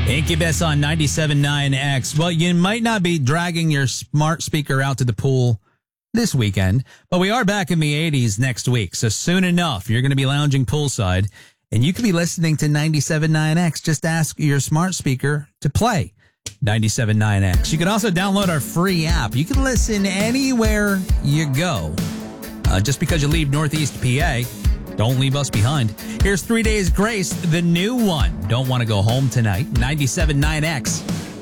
Incubus on 97.9X. Well, you might not be dragging your smart speaker out to the pool this weekend, but we are back in the 80s next week. So soon enough, you're going to be lounging poolside, and you could be listening to 97.9X. Just ask your smart speaker to play 97.9X. You can also download our free app. You can listen anywhere you go. Just because you leave Northeast PA, don't leave us behind. Here's 3 Days Grace, the new one. Don't want to go home tonight. 97.9X.